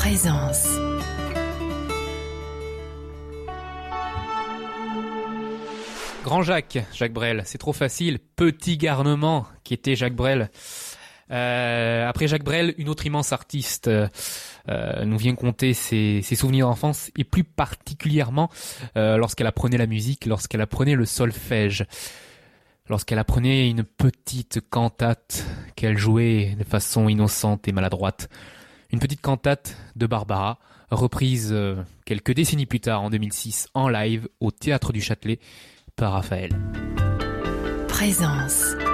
Présence. Grand Jacques Brel, c'est trop facile. Petit garnement qui était Jacques Brel. Après Jacques Brel, une autre immense artiste nous vient conter ses souvenirs d'enfance et plus particulièrement lorsqu'elle apprenait la musique, lorsqu'elle apprenait le solfège, lorsqu'elle apprenait une petite cantate qu'elle jouait de façon innocente et maladroite. Une petite cantate de Barbara, reprise quelques décennies plus tard en 2006 en live au Théâtre du Châtelet par Raphaël. Présence.